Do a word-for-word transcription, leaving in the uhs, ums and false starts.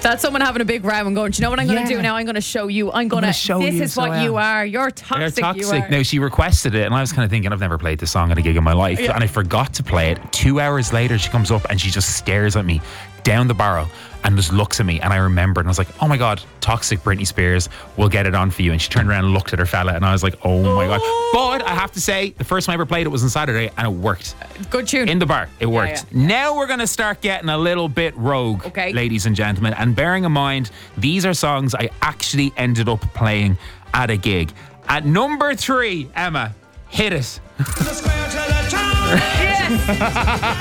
That's someone having a big row and going, do you know what I'm going to Yeah. do now? I'm going to show you. I'm going gonna to show This you is so what well. you are. You're They're toxic. toxic. You are. Now, she requested it, and I was kind of thinking, I've never played this song at a gig in my life. Yeah. And I forgot to play it. Two hours later, she comes up and she just stares at me down the barrel and just looks at me. And I remembered, and I was like, oh my God, toxic Britney Spears, we'll get it on for you. And she turned around and looked at her fella, and I was like, oh my God. But I have to say, the first time I ever played it was on Saturday, and it worked. Good tune. In the bar, it worked. yeah. Now we're going to start getting a little bit rogue, Okay. ladies and gentlemen. And bearing in mind, these are songs I actually ended up playing at a gig. At number three, Emma, hit it. Yes.